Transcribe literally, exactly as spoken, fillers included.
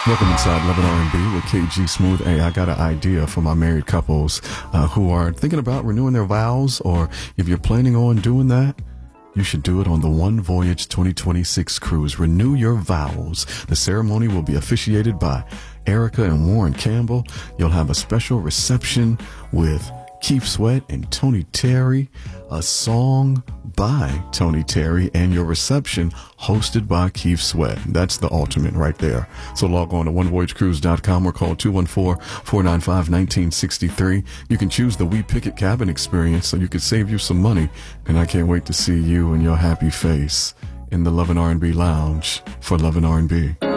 Welcome inside Love and R and B with K G Smooth. Hey, I got an idea for my married couples uh, who are thinking about renewing their vows, or if you're planning on doing that, you should do it on the One Voyage twenty twenty-six cruise. Renew your vows. The ceremony will be officiated by Erica and Warren Campbell. You'll have a special reception with Keith Sweat and Tony Terry, a song by Tony Terry, and your reception hosted by Keith Sweat. That's the ultimate right there. So log on to one voyage cruise dot com or call two one four, four nine five, one nine six three. You can choose the We Pick It cabin experience so you could save you some money. And I can't wait to see you and your happy face in the Love and R and B Lounge for Love and R and B.